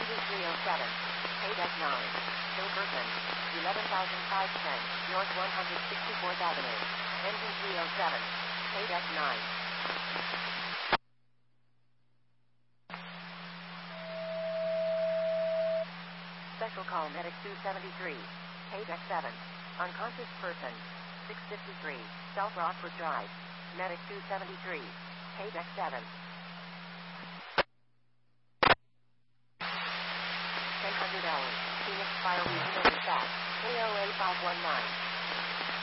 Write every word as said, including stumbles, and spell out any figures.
Engine three oh seven. Paydeck nine. Joe Bergman. eleven thousand five hundred ten. North one hundred sixty-fourth Avenue. Engine three oh seven. Paydeck nine. Special call Medic two seventy-three. Paydeck seven. Unconscious person. six fifty-three. South Rockford Drive. Medic two seventy-three. Paydeck seven. ten hundred hours. Phoenix Fire Regional Dispatch. K O A five one nine.